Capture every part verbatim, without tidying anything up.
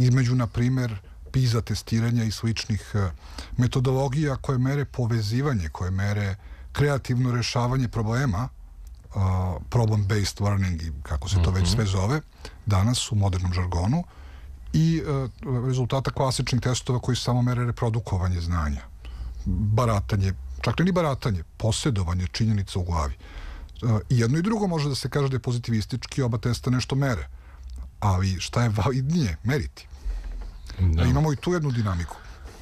između, na primer, PISA testiranja i sličnih metodologija koje mere povezivanje, koje mere kreativno rešavanje problema, uh, problem-based learning i kako se to mm-hmm. već sve zove danas u modernom žargonu, i uh, rezultata klasičnih testova koji samo mere reprodukovanje znanja, baratanje, čak ne ni baratanje, posjedovanje činjenica u glavi. Uh, I jedno i drugo može da se kaže da je pozitivistički, oba testa nešto mere, ali šta je validnije? Meriti. Da. Imamo i tu jednu dinamiku.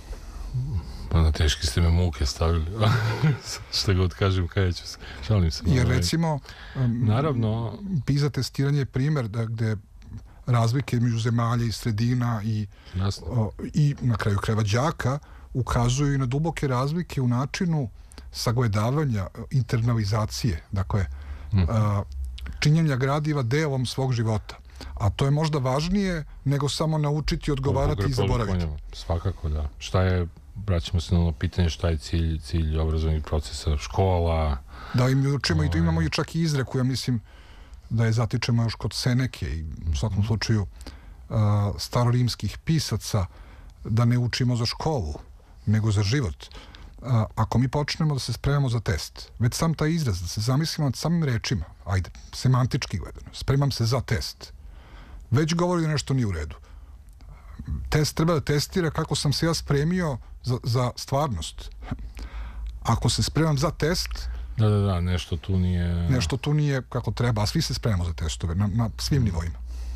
Pa na teški ste me muke stavili. Šta god kažem, kaj ću se. Šalim se. Jer recimo, um, naravno, PISA testiranje je primjer da gde razlike među zemalja i sredina i, o, i na kraju krajeva đaka ukazuju i na duboke razlike u načinu sagledavanja, internalizacije, dakle, mm. a, činjenja gradiva delom svog života. A to je možda važnije nego samo naučiti, odgovarati i zaboraviti. Svakako, da. Šta je, vraćamo se na ono pitanje, šta je cilj, cilj obrazovnih procesa, škola? Da, im učimo, i tu imamo i čak i izreku, ja mislim da je zatičemo još kod Seneke i u svakom slučaju uh, starorimskih pisaca, da ne učimo za školu, nego za život. Uh, ako mi počnemo da se spremamo za test, već sam taj izraz, da se zamislimo nad samim rečima, ajde, semantički gledano, spremam se za test, već govori da nešto nije u redu. Test treba da testira kako sam se ja spremio za, za stvarnost. Ako se spremam za test, da, da, da, nešto tu nije... Nešto tu nije kako treba, a svi se spremamo za testove, na, na svim nivoima.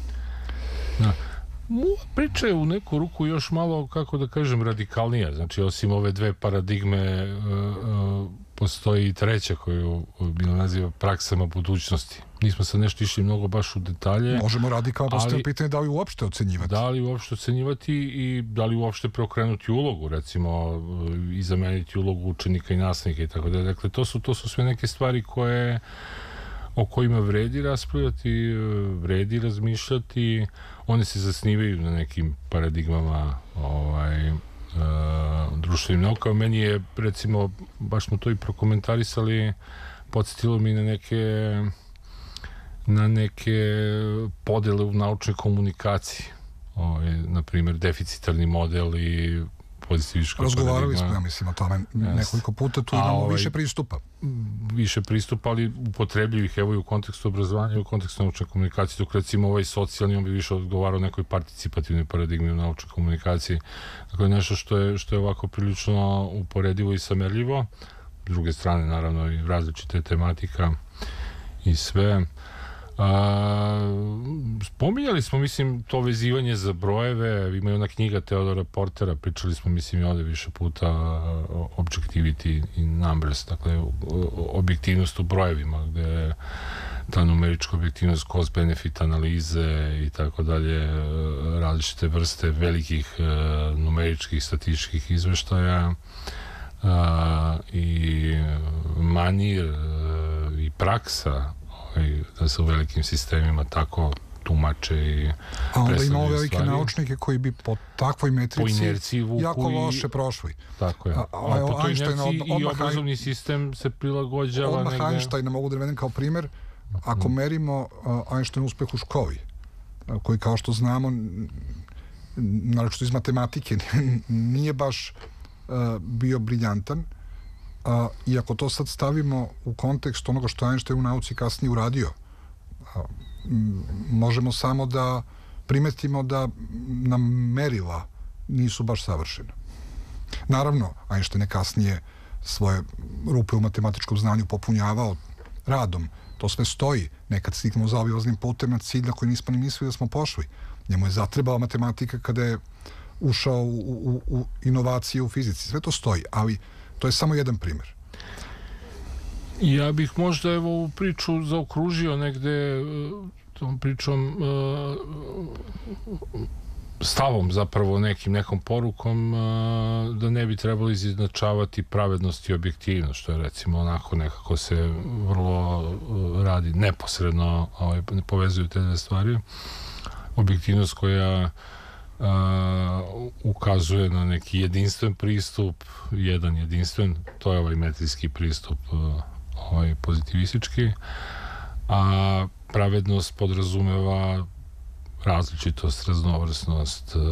Da. Priča je u neku ruku još malo, kako da kažem, radikalnija. Znači, osim ove dve paradigme, uh, uh, postoji i treća koju bila naziva praksama budućnosti. Nismo sad nešto išli mnogo baš u detalje. Možemo radikalno postaviti pitanje da li uopšte ocenjivati. Da li uopšte ocenjivati i da li uopšte preokrenuti ulogu, recimo, i zameniti ulogu učenika i nastavnika i tako da. Dakle, to su, to su sve neke stvari koje, o kojima vredi raspravljati, vredi razmišljati. One se zasnivaju na nekim paradigmama ovaj, uh, društvenim naukama. Meni je, recimo, baš smo to i prokomentarisali, podsjetilo mi na neke na neke podele u naučnoj komunikaciji. Ovaj, na primjer, deficitarni model i pozitivistička paradigma. Razgovarali smo, ja mislim, o tome yes. nekoliko puta, tu imamo ovaj, više pristupa. Više pristupa, ali upotrebljivih, evo i u kontekstu obrazovanja i u kontekstu naučne komunikacije, dok recimo ovaj socijalni, on bi više odgovarao nekoj participativnoj paradigmi u naučnoj komunikaciji. Dakle, nešto što je, što je ovako prilično uporedivo i samerljivo. S druge strane, naravno, i različite tematika i sve. A, spominjali smo, mislim, to vezivanje za brojeve. Ima i ona knjiga Teodora Portera, pričali smo, mislim, i ovde više puta, Objectivity i Numbers, dakle, objektivnost u brojevima, gde je ta numerička objektivnost, cost benefit analize i tako dalje, različite vrste velikih numeričkih statističkih izveštaja a, i manir i praksa da se u velikim sistemima tako tumače i a onda imamo velike stvari. Naučnike koji bi po takvoj metrici jako i... loše prošli. Tako je. A, a, a po toj inerciji od, i obrazovni Ein... sistem se prilagođava odmah negde... Einsteina mogu da navedem kao primjer. Ako mm. merimo uh, Einstein uspeh u školi, uh, koji kao što znamo, naročito iz matematike, nije baš uh, bio briljantan, Uh, i ako to sad stavimo u kontekst onoga što Einstein u nauci kasnije uradio, uh, m, možemo samo da primetimo da nam merila nisu baš savršena. Naravno, Einstein je kasnije svoje rupe u matematičkom znanju popunjavao radom. To sve stoji. Nekad stignemo zaobilaznim putem na cilj na koji nismo ni mislili da smo pošli. Njemu je zatrebala matematika kada je ušao u, u, u inovacije u fizici. Sve to stoji, ali to je samo jedan primjer. Ja bih možda evo ovu priču zaokružio negde tom pričom stavom zapravo nekim nekom porukom da ne bi trebalo izjednačavati pravednost i objektivnost, što je recimo onako nekako se vrlo radi neposredno, ovaj, povezuju te dve stvari. Objektivnost koja Uh, ukazuje na neki jedinstven pristup, jedan jedinstven, to je ovaj metrijski pristup, uh, ovaj pozitivistički, a pravednost podrazumeva različitost, raznovrsnost, uh,